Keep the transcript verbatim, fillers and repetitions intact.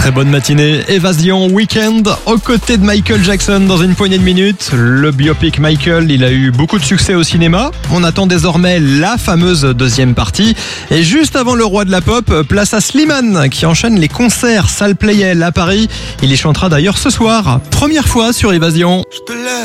Très bonne matinée, Évasion Weekend aux côtés de Michael Jackson dans une poignée de minutes. Le biopic Michael, il a eu beaucoup de succès au cinéma. On attend désormais la fameuse deuxième partie. Et juste avant le roi de la pop, place à Slimane qui enchaîne les concerts Salle Playel à Paris. Il y chantera d'ailleurs ce soir. Première fois sur Évasion.